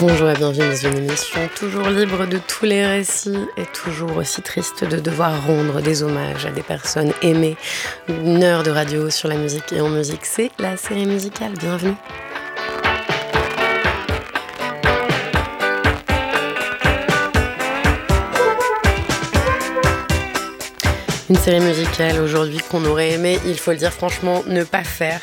Bonjour et bienvenue dans une émission toujours libre de tous les récits et toujours aussi triste de devoir rendre des hommages à des personnes aimées. Une heure de radio sur la musique et en musique, c'est la série musicale. Bienvenue. Une série musicale aujourd'hui qu'on aurait aimé, il faut le dire franchement, ne pas faire.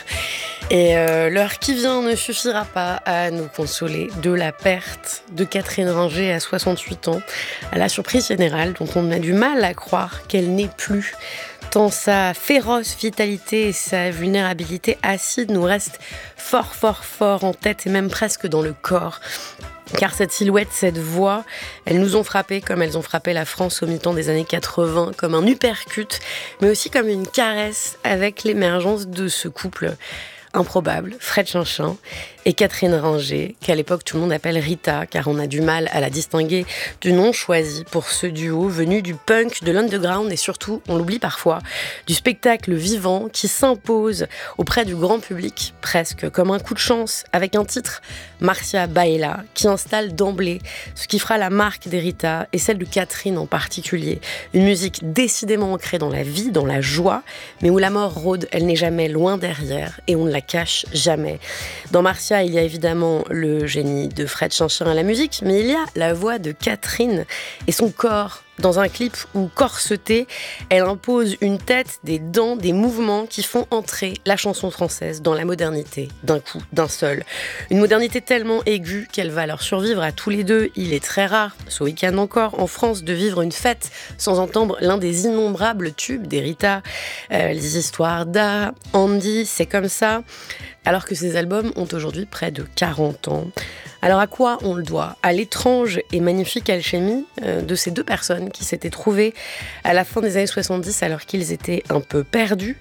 Et l'heure qui vient ne suffira pas à nous consoler de la perte de Catherine Ringer à 68 ans, à la surprise générale, dont on a du mal à croire qu'elle n'est plus. Tant sa féroce vitalité et sa vulnérabilité acide nous restent fort en tête et même presque dans le corps. Car cette silhouette, cette voix, elles nous ont frappés comme elles ont frappé la France au mi-temps des années 80, comme un uppercut, mais aussi comme une caresse avec l'émergence de ce couple improbable, Fred Chinchin et Catherine Ringer, qu'à l'époque tout le monde appelle Rita, car on a du mal à la distinguer du nom choisi pour ce duo venu du punk, de l'underground et surtout, on l'oublie parfois, du spectacle vivant qui s'impose auprès du grand public, presque comme un coup de chance, avec un titre, Marcia Baela, qui installe d'emblée ce qui fera la marque des Rita et celle de Catherine en particulier. Une musique décidément ancrée dans la vie, dans la joie, mais où la mort rôde, elle n'est jamais loin derrière et on ne la cache jamais. Dans Marcia, il y a évidemment le génie de Fred Chinchin à la musique, mais il y a la voix de Catherine et son corps dans un clip où, corsetée, elle impose une tête, des dents, des mouvements qui font entrer la chanson française dans la modernité, d'un coup, d'un seul. Une modernité tellement aiguë qu'elle va leur survivre à tous les deux. Il est très rare, ce week-end encore, en France, de vivre une fête sans entendre l'un des innombrables tubes des Rita. Les histoires d'A, Andy, c'est comme ça. Alors que ces albums ont aujourd'hui près de 40 ans. Alors à quoi on le doit ? À l'étrange et magnifique alchimie de ces deux personnes qui s'étaient trouvées à la fin des années 70 alors qu'ils étaient un peu perdus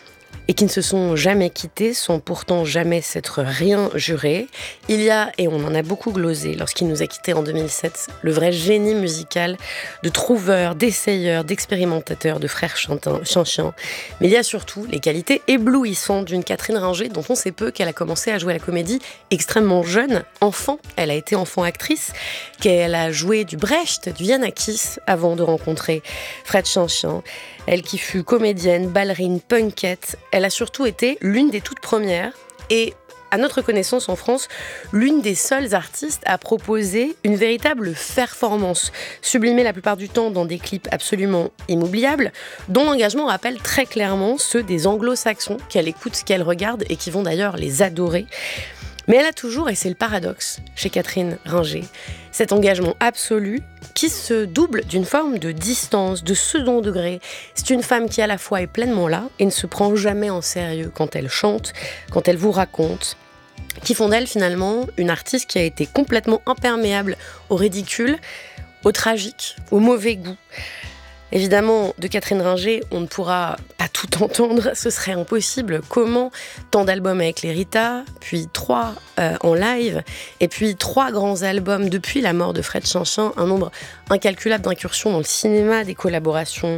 et qui ne se sont jamais quittés sans pourtant jamais s'être rien juré. Il y a, et on en a beaucoup glosé lorsqu'il nous a quittés en 2007, le vrai génie musical de trouveur, d'essayeur, d'expérimentateurs, de frères Chinchin. Mais il y a surtout les qualités éblouissantes d'une Catherine Ringer dont on sait peu qu'elle a commencé à jouer à la comédie extrêmement jeune, enfant. Elle a été enfant actrice, qu'elle a joué du Brecht, du Yanakis avant de rencontrer Fred Chinchin. Elle qui fut comédienne, ballerine, punkette, elle a surtout été l'une des toutes premières et, à notre connaissance en France, l'une des seules artistes à proposer une véritable performance, sublimée la plupart du temps dans des clips absolument inoubliables, dont l'engagement rappelle très clairement ceux des anglo-saxons qu'elle écoute, qu'elle regarde et qui vont d'ailleurs les adorer. Mais elle a toujours, et c'est le paradoxe chez Catherine Ringer, cet engagement absolu qui se double d'une forme de distance, de second degré. C'est une femme qui à la fois est pleinement là et ne se prend jamais en sérieux quand elle chante, quand elle vous raconte, qui font d'elle finalement une artiste qui a été complètement imperméable au ridicule, au tragique, au mauvais goût. Évidemment, de Catherine Ringer, on ne pourra pas tout entendre, ce serait impossible. Comment tant d'albums avec les Rita, puis 3 en live, et puis 3 grands albums depuis la mort de Fred Chinchin, un nombre incalculable d'incursions dans le cinéma, des collaborations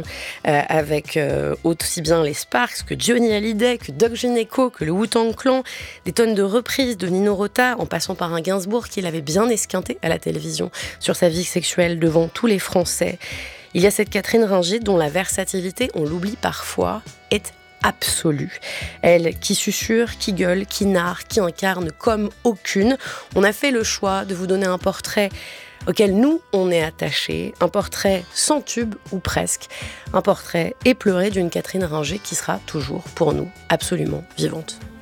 avec aussi bien les Sparks que Johnny Hallyday, que Doc Gynéco, que le Wu-Tang Clan, des tonnes de reprises de Nino Rota, en passant par un Gainsbourg qui l'avait bien esquinté à la télévision sur sa vie sexuelle devant tous les Français. Il y a cette Catherine Ringer dont la versatilité, on l'oublie parfois, est absolue. Elle qui susurre, qui gueule, qui narre, qui incarne comme aucune. On a fait le choix de vous donner un portrait auquel nous, on est attachés, un portrait sans tube ou presque, un portrait éploré d'une Catherine Ringer qui sera toujours pour nous absolument vivante.